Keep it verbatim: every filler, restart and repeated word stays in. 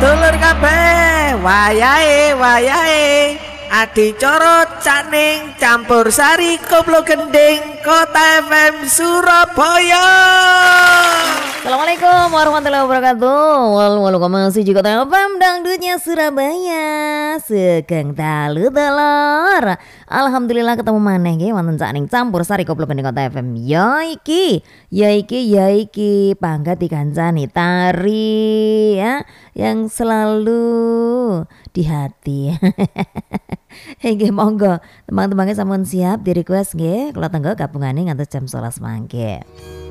sedulur kabeh, wayahe wayahe adicara caning campur sari koplo gending Kota F M Surabaya. Assalamualaikum warahmatullahi wabarakatuh. Wal walu komasi juga Kota F M dangdutnya Surabaya. Segeng dalu telur. Alhamdulillah ketemu maneh nggih wonten caning campur sari koplo gending Kota F M. Ya iki, ya iki, ya iki pangkat dikancani tari ya yang selalu di hati. Nggih monggo teman-temannya sampun siap di request nggih kula tenggo gabungane ngantos jam sebelas mangke.